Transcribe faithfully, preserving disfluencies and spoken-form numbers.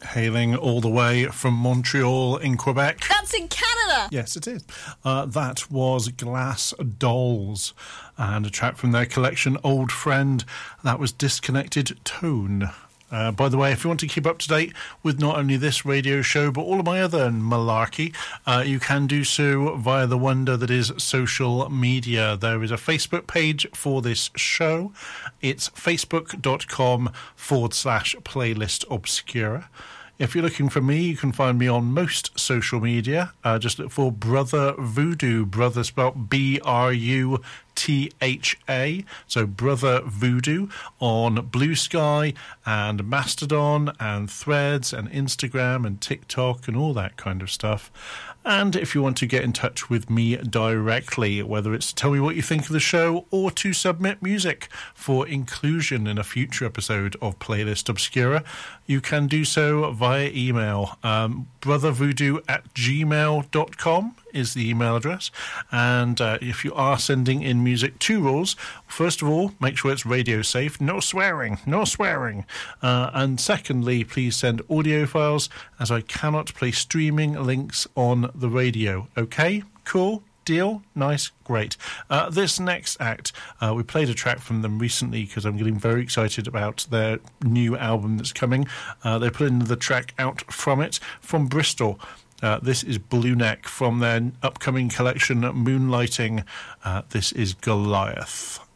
hailing all the way from Montreal in Quebec. That's in Canada! Yes, it is. Uh, that was Glass Dolls, and a track from their collection, Old Friend. That was Disconnected Tone. Uh, by the way, if you want to keep up to date with not only this radio show, but all of my other malarkey, uh, you can do so via the wonder that is social media. There is a Facebook page for this show. It's facebook.com forward slash playlist obscura. If you're looking for me, you can find me on most social media. Uh, just look for Brother Voodoo. Brother spelled B R U T H A. So Brother Voodoo on Blue Sky and Mastodon and Threads and Instagram and TikTok and all that kind of stuff. And if you want to get in touch with me directly, whether it's to tell me what you think of the show or to submit music for inclusion in a future episode of Playlist Obscura, you can do so via email. Um, brothervoodoo at gmail dot com is the email address. And uh, if you are sending in music, two rules. First of all, make sure it's radio safe. No swearing. No swearing. Uh, and secondly, please send audio files, as I cannot play streaming links on the radio. Okay? Cool? Deal? Nice? Great. Uh, this next act, uh, we played a track from them recently because I'm getting very excited about their new album that's coming. Uh, they put in the track Out From It from Bristol. Uh, this is Blue Neck from their upcoming collection, Moonlighting. Uh, this is Goliath.